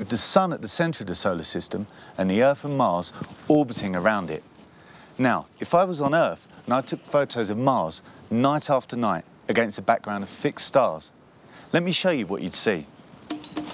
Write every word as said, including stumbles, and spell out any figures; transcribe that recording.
the Sun at the centre of the solar system and the Earth and Mars orbiting around it. Now, if I was on Earth and I took photos of Mars night after night against a background of fixed stars, let me show you what you'd see.